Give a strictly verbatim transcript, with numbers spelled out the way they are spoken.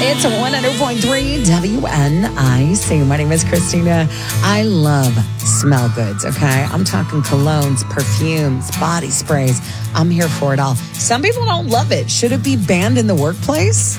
It's one hundred point three W N I C. My name is Christina. I love smell goods, okay? I'm talking colognes, perfumes, body sprays. I'm here for it all. Some people don't love it. Should it be banned in the workplace?